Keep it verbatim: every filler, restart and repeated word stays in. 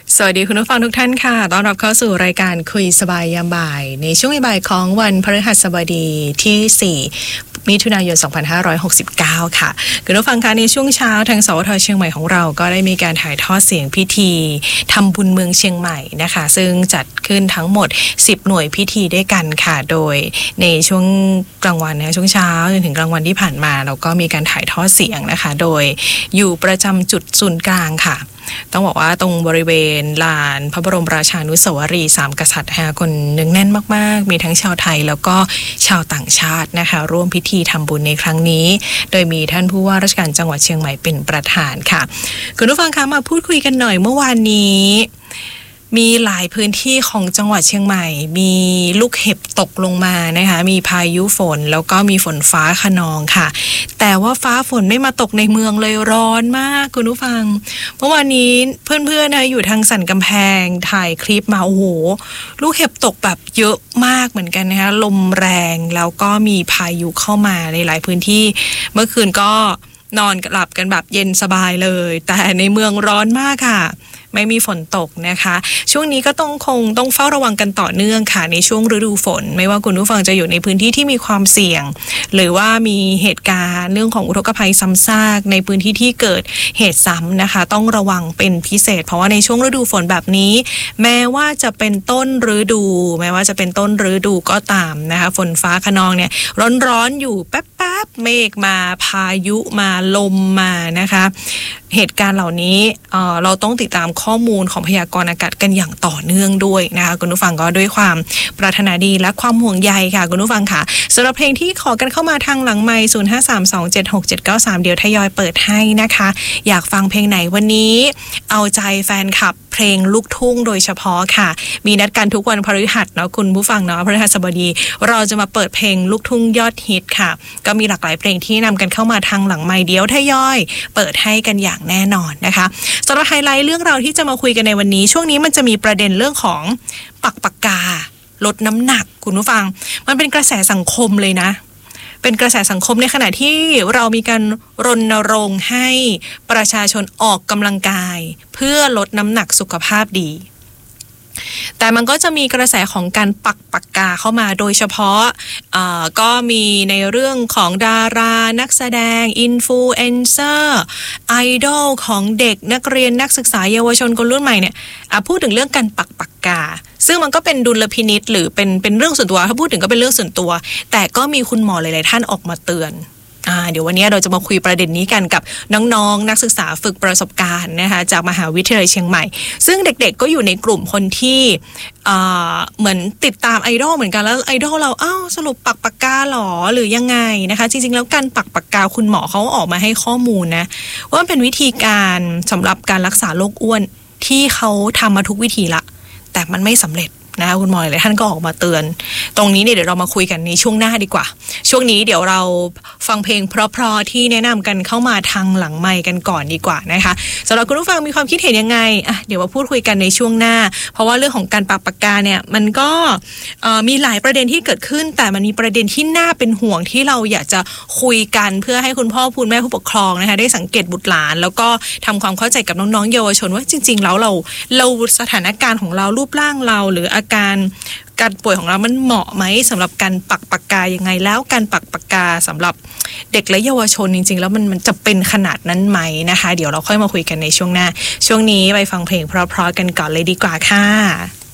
สวัสดีคุณผู้ฟังทุกท่านค่ะต้อนรับเข้าสู่รายการคุยสบายยามบ่ายในช่วงบ่ายของวันพฤหัสบดีที่สี่มิถุนายนสองพันห้าร้อยหกสิบเก้าค่ะคุณผู้ฟังคะในช่วงเช้าทางสวทเชียงใหม่ของเราก็ได้มีการถ่ายทอดเสียงพิธีทำบุญเมืองเชียงใหม่นะคะซึ่งจัดขึ้นทั้งหมดสิบหน่วยพิธีด้วยกันค่ะโดยในช่วงกลางวันนะช่วงเช้าจนถึงกลางวันที่ผ่านมาเราก็มีการถ่ายทอดเสียงนะคะโดยอยู่ประจำจุดศูนย์กลางค่ะต้องบอกว่าตรงบริเวณลานพระบรมราชานุสาวรีย์สามกษัตริย์ค่ะคนเนืองแน่นมากๆมีทั้งชาวไทยแล้วก็ชาวต่างชาตินะคะร่วมพิธีทำบุญในครั้งนี้โดยมีท่านผู้ว่าราชการจังหวัดเชียงใหม่เป็นประธานค่ะคุณผู้ฟังคะมาพูดคุยกันหน่อยเมื่อวานนี้มีหลายพื้นที่ของจังหวัดเชียงใหม่มีลูกเห็บตกลงมานะคะมีพายุฝนแล้วก็มีฝนฟ้าคะนองค่ะแต่ว่าฟ้าฝนไม่มาตกในเมืองเลยร้อนมากคุณผู้ฟังเมื่อวานนี้เพื่อนๆนะอยู่ทางสันกำแพงถ่ายคลิปมาโอ้โหลูกเห็บตกแบบเยอะมากเหมือนกันนะคะลมแรงแล้วก็มีพายุเข้ามาในหลายพื้นที่เมื่อคืนก็นอนหลับกันแบบเย็นสบายเลยแต่ในเมืองร้อนมากค่ะไม่มีฝนตกนะคะช่วงนี้ก็ต้องคงต้องเฝ้าระวังกันต่อเนื่องค่ะในช่วงฤดูฝนไม่ว่าคุณผู้ฟังจะอยู่ในพื้นที่ที่มีความเสี่ยงหรือว่ามีเหตุการณ์เรื่องของอุทกภัยซ้ำซากในพื้นที่ที่เกิดเหตุซ้ำนะคะต้องระวังเป็นพิเศษเพราะว่าในช่วงฤดูฝนแบบนี้แม้ว่าจะเป็นต้นฤดูแม้ว่าจะเป็นต้นฤดูก็ตามนะคะฝนฟ้าคะนองเนี่ยร้อนๆอยู่แป๊บๆเมฆมาพายุมาลมมานะคะเหตุการณ์เหล่านี้ เอ่อ เราต้องติดตามข้อมูลของพยากรณ์อากาศกันอย่างต่อเนื่องด้วยนะคะคุณผู้ฟังก็ด้วยความปรารถนาดีและความห่วงใยค่ะคุณผู้ฟังค่ะสำหรับเพลงที่ขอกันเข้ามาทางหลังไมค์ศูนย์ ห้า สาม สอง เจ็ด หก เจ็ด เก้า สามเดี๋ยวทยอยเปิดให้นะคะอยากฟังเพลงไหนวันนี้เอาใจแฟนคลับเพลงลูกทุ่งโดยเฉพาะค่ะมีนัดกันทุกวันพฤหัสเนาะคุณผู้ฟังเนาะพฤหัสบดีเราจะมาเปิดเพลงลูกทุ่งยอดฮิตค่ะก็มีหลากหลายเพลงที่นำกันเข้ามาทางหลังไมค์เดี๋ยวทยอยเปิดให้กันอย่างแน่นอนนะคะสำหรับไฮไลท์เรื่องราวที่จะมาคุยกันในวันนี้ช่วงนี้มันจะมีประเด็นเรื่องของปักปากกาลดน้ำหนักคุณผู้ฟังมันเป็นกระแสสังคมเลยนะเป็นกระแสสังคมในขณะที่เรามีการรณรงค์ให้ประชาชนออกกำลังกายเพื่อลดน้ำหนักสุขภาพดีแต่มันก็จะมีกระแสของการปักปากกาเข้ามาโดยเฉพาะก็มีในเรื่องของดารานักแสดงอินฟลูเอนเซอร์ไอดอลของเด็กนักเรียนนักศึกษาเยาวชนคนรุ่นใหม่เนี่ยพูดถึงเรื่องการปักปากกาซึ่งมันก็เป็นดุลพินิจหรือเป็นเป็นเรื่องส่วนตัวถ้าพูดถึงก็เป็นเรื่องส่วนตัวแต่ก็มีคุณหมอหลายๆท่านออกมาเตือนอ่าเดี๋ยววันนี้เราจะมาคุยประเด็นนี้กันกับน้องๆนักศึกษาฝึกประสบการณ์นะคะจากมหาวิทยาลัยเชียงใหม่ซึ่งเด็กๆก็อยู่ในกลุ่มคนที่อ่าเหมือนติดตามไอดอลเหมือนกันแล้วไอดอลเราอ้าวสรุปปักปากกาหรอหรือยังไงนะคะจริงๆแล้วการปักปากกาคุณหมอเขาออกมาให้ข้อมูลนะว่าเป็นวิธีการสำหรับการรักษาโรคอ้วนที่เขาทำมาทุกวิธีละแต่มันไม่สำเร็จนะคุณหมอหลายท่านก็ออกมาเตือนตรงนี้เนี่ยเดี๋ยวเรามาคุยกันในช่วงหน้าดีกว่าช่วงนี้เดี๋ยวเราฟังเพลงเพราะๆที่แนะนำกันเข้ามาทางหลังไมค์กันก่อนดีกว่านะคะสำหรับคุณผู้ฟังมีความคิดเห็นยังไงอ่ะเดี๋ยวมาพูดคุยกันในช่วงหน้าเพราะว่าเรื่องของการปักปากกาเนี่ยมันก็มีหลายประเด็นที่เกิดขึ้นแต่มันมีประเด็นที่น่าเป็นห่วงที่เราอยากจะคุยกันเพื่อให้คุณพ่อคุณแม่ผู้ปกครองนะคะได้สังเกตบุตรหลานแล้วก็ทำความเข้าใจกับน้องๆเยาวชนว่าจริงๆแล้วเราเราสถานการณ์ของเรารูปร่างเราหรืออาการการป่วยของเรามันเหมาะไหมสำหรับการปักปากกายังไงแล้วการปักปากกาสำหรับเด็กและเยาวชนจริงๆแล้วมันมันจะเป็นขนาดนั้นไหมนะคะเดี๋ยวเราค่อยมาคุยกันในช่วงหน้าช่วงนี้ไปฟังเพลงเพราะๆกันก่อนเลยดีกว่าค่ะ